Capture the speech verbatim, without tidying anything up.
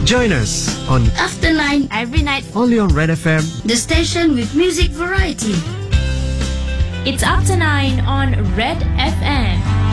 Join us on After nine, Every night, only on Red F M. the station with music variety. it's up to nine on Red F M.